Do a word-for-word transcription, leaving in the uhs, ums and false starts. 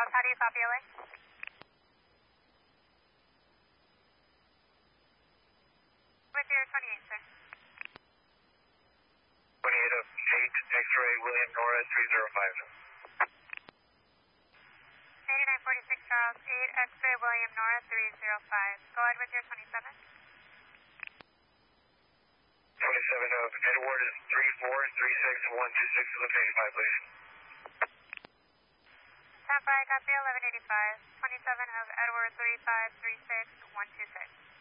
Charles, how do you copy L A? With your twenty-eight, sir. twenty-eight of eight, X-ray, William Nora, three zero five. eighty-nine forty-six, Charles, eight, X-ray, William Nora, three zero five. Go ahead with your twenty-seven. twenty-seven of Edward is three four three six one two six, lift eighty-five, please. Stand by, copy eleven eighty-five. twenty-seven of Edward, three five three six one two six.